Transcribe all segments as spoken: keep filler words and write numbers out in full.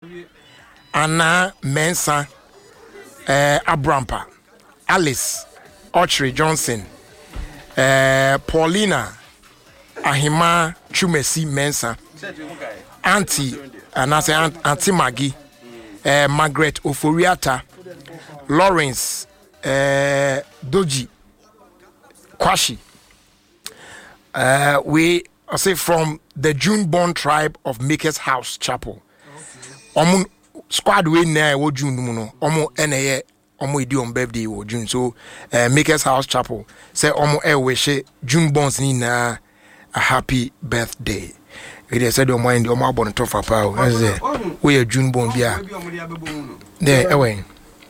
Anna Mensa uh, Abrampa, Alice Ochre Johnson, uh, Paulina Ahima Chumesi Mensa, Auntie and I say Auntie Maggie, uh, Margaret Oforiata, Lawrence uh, Doji Kwashi. Uh, we I say from the June-born tribe of Makers House Chapel. Omo squad we na wo June no. Omo ene omo idi on birthday wo June. So uh, Makers House Chapel say omo e wish June-borns ni na a happy birthday. They said omo ndi omo abon to fa pa o. We a June-born bia. There away.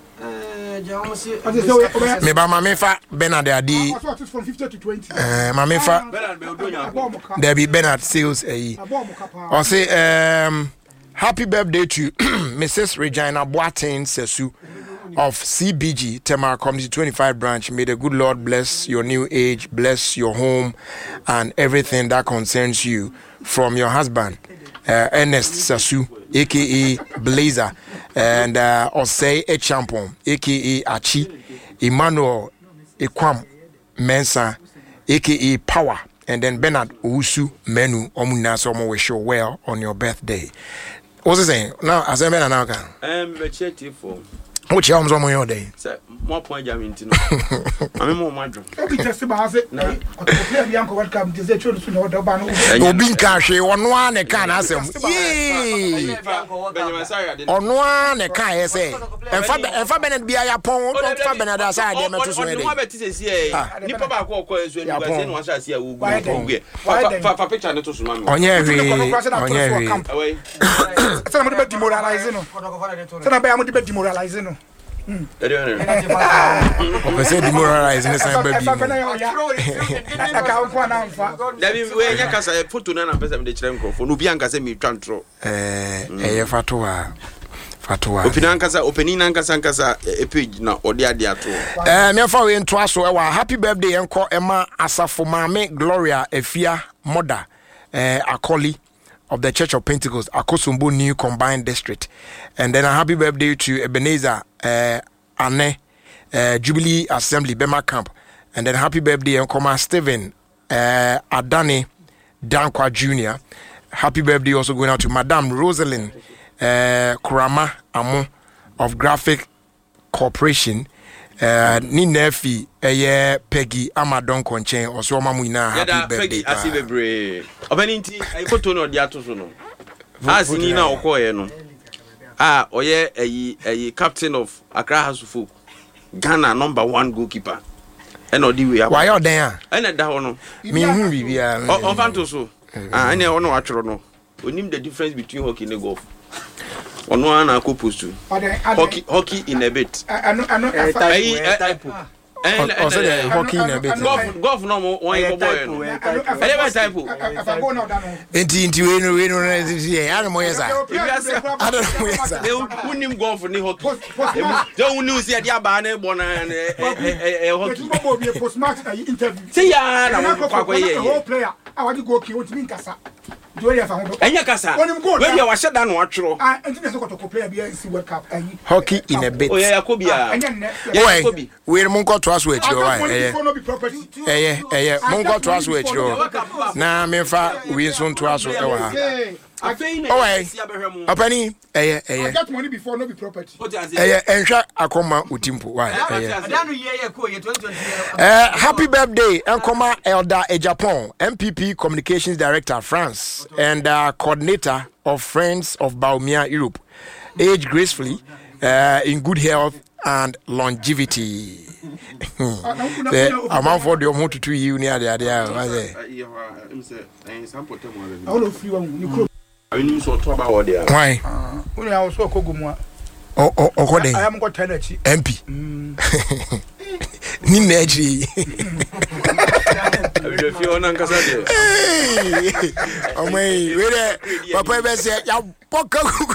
Me ba mame fa Bernard Adi from fifty to twenty. Eh mame fa there be Bernard sales eh. I say um happy birthday to Missus Regina Boateng Sesu of C B G Tema Community twenty-five branch. May the good Lord bless your new age, bless your home and everything that concerns you from your husband uh, Ernest Sesu aka Blazer and uh, Osei Echampon aka Achi, Emmanuel Ekwam Mensa aka Power, and then Bernard Usu Menu Omuna. Someone wish you well on your birthday. What's he saying? Now, as I now can. I'm a chatty for which helms on your day. More point, I mean, I'm more madam. Just about it. Uncle, welcome to the children to know the banner. You've been cash on one, I can't ask him. Yee! On one, I can't say. And for Bennett be a pond, or for Bennett, I am not to say. Nipper calls when you guys was as you will be. For picture, not to Suman. On your away. Somebody bet demoralizing. Somebody bet demoralizing. I said demoralizing this time, baby. David, where you can say put to none of the Chrenko for Nubianca send me trantro. Eh, Fatua. Fatua. Opinancasa, opening Ancasancasa, a page now, or dear dear too. Eh, me for in twaso our happy birthday uncle Emma Asafo Mame Gloria Efia Mother eh Akoli of the Church of Pentecost, Akosumbo New Combined District. And then a happy birthday to Ebenezer uh, Anne uh, Jubilee Assembly Bema Camp. And then happy birthday Uncle Stephen uh, Adani Dankwa Junior Happy birthday also going out to Madame Rosalind uh, Kurama Amo of Graphic Corporation. Uh, ni nefi eye Peggy Amadon Konchen also mamu ina happy birthday. Peggy asibebre. Obeninti ai photo no dia to so no. As ni na okoye no. Ah, oye eyi eyi captain of Accra House of Folk. Ghana number one goalkeeper. And odi we why you there? And da ho no. Me hu bibia. On fanto so. Ah, ene ono atworo no. Onim the difference between hockey and golf. On one I could post to hockey, hockey in a bit. I know, I know, type. And also the hockey in a bit. Golf, golf, no more. One boy. I never type. Inti inti we no we no I don't know yes I don't know yes they wouldn't golf ni hockey. Don't know see dia ba na bona eh hockey. Mo be post match interview. See ya na mo kwa kwa ye. Whole player. I want to go ki o timi nkasa. Enya kasa. When you wash down watchro. Ah, enti na so ko player be in World Cup. Hockey in a bit. Oh yeah, Yakobia. Why? We monko to us with you why? Eh. Eh eh monko to us with you. Na me fa we so to us e wa ha. Oh why? Apani eh eh. I got money before no be property. Eh enhwa akoma otimpo why? Eh happy birthday Enkoma Elder Ejapon, M P P Communications Director France and uh, coordinator of Friends of Baumia Europe. Age gracefully, uh, in good health and longevity. The amount for the amount to two you near the idea. Why? Oh, oh, oh, what? I am got energy. M P. Ni energy. If you want to oh, my, wait, Papa, I said, ya poka.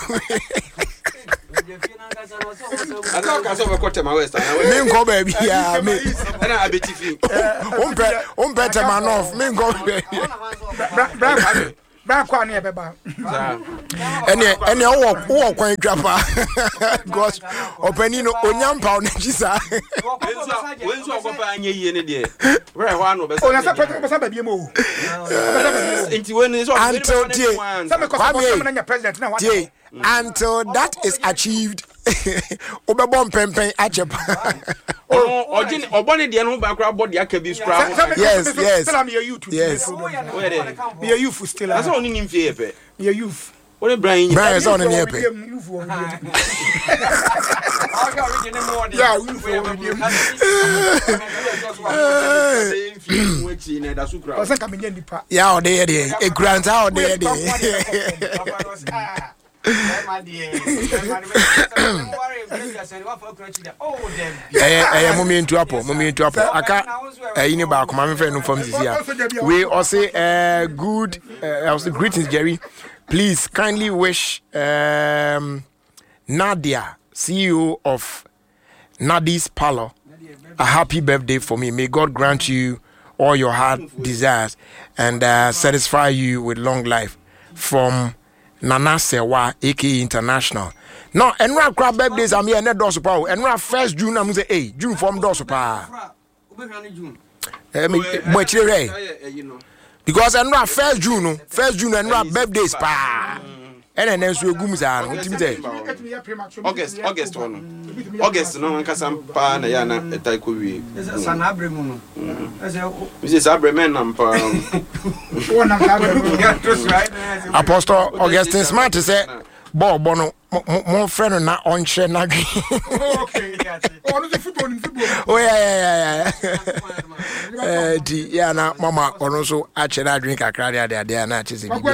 I can't over quarter my west. Me go baby, yeah, me. And I be Umpe, umpe man off. Me go baby. Back one here, Baba. Any any walk walk when drapa. Because opening onyam pound jisa. When so go pa anye yi ne de. Where one no be. Oh, na sa president be sa ba biemo. Inti when so until day. President na what? Until that is achieved. Obebon pempen achepa. Oh, Ojin Oboni de no ba kra body aka bi scrap. Yes, yes. Still am your youth. Yes. Be a youth still. That's only nim fie pe. Be a youth. What a brain. Brian is on the near pe. Yeah, we for yeah, oh, there, there. A grant out there, there. Eh, mummy into apple, mummy into apple. Aka, eh, ini ba kuma me friend from this year. We also uh good. Uh, I was greetings, Jerry. Please kindly wish um Nadia, C E O of Nadi's Parlor, a happy birthday for me. May God grant you all your heart desires and uh, satisfy you with long life. From Nana Sewa, aka International. No, and we have birthdays. I'm here. Net doors power. And we first June. I'm say, hey, June from doors power. Because and we first June, first June, and we birthdays pa. And then so gum za. August, August one. August no nkasa pa na ya na etai ko wie. Sana abremu no. Ese sa abremu na mpa. Apostle Augustine Smart say bo bo no mo friend na onche na gwi. Okay, oh, no football in football. Oh yeah yeah yeah. Eh di ya na mama ono so a chere drink akra dia dia dia na chese bi.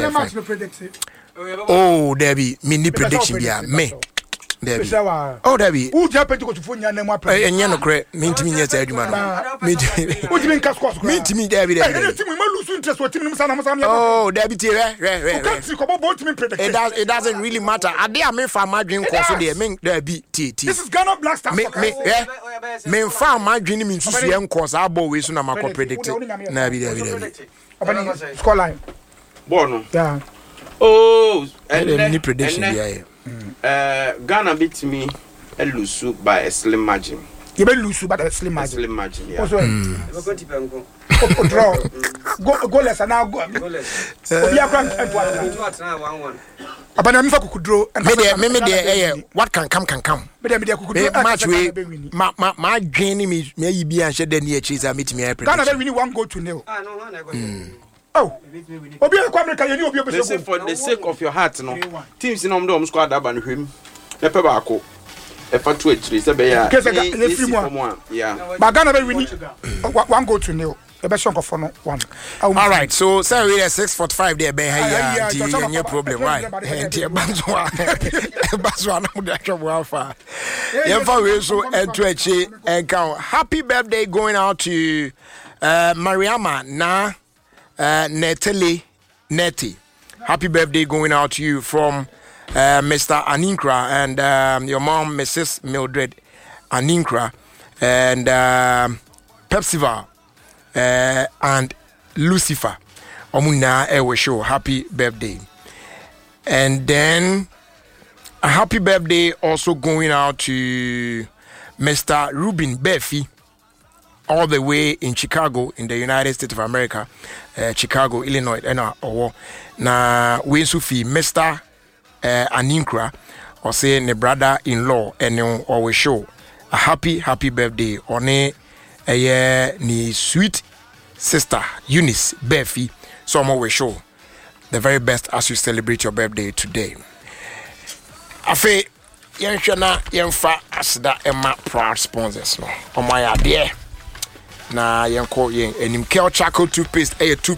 Oh, Debbie, mini prediction bia me. Debbie. Oh, Debbie. Who just pay to go to phone ya name eh enye no kre minti mi nyesa adwuma no. Minti. Who do you mean cash cost? Minti mi Debbie Debbie. Eh, team we lose interest what team sana sana. Oh, Debbie ti re re re. It does it doesn't really matter. Ade a me fa madwen koso de me Debbie ti ti. This is Ghana Black Stars. Me me eh me fa madwen mi nsusu e nkoso abo we so na makọ predict. Na bi Debbie Debbie. Opening score line. Bono. Yeah. Oh, and any prediction here. Uh, Ghana beat me a lose by a slim margin. You may lose by a slim margin. Slim margin, yeah. Also, draw. Go goalless and now go. We are grand and one. But I'm not could draw. And maybe maybe what can come can come. But maybe could do match way. My my my journey me may be and shed the near cheese and meet me. Ghana really want go to nil. Ah no, no. Oh, Obi Kwame can you Obi Obi for the sake of your heart no. Teams in omdom squad aba no hwem. Lepe ba ko. E fa to achiri se be ya. Yeah. But Ghana be winning. One go to nil. E be shonko for no one. All right. So say we are six forty-five there be ha ya. No problem, right? Enti e banzo. Banzo na mu da trouble alpha. Yen fa we so ento achi enka. Happy birthday going out to uh, Mariama na Uh, Netele Neti. Happy birthday going out to you from uh, Mister Aninkra and um, your mom, Missus Mildred Aninkra, and um, Pepsiva uh, and Lucifer. Omuna Ewe Show. Happy birthday. And then a happy birthday also going out to Mister Ruben Befi, all the way in Chicago, in the United States of America, uh, Chicago, Illinois, and uh, oh, na we sufi Mister Uh, Aninkra, or say ne brother-in-law, and you always show a happy, happy birthday on a uh, ni sweet sister Eunice Befi. So I'm always show the very best as you celebrate your birthday today. Afe yenhwana yenfa asda Emma proud sponsors no. Omo ya de na yenko yen enim Kel Charcoal toothpaste, a toothpaste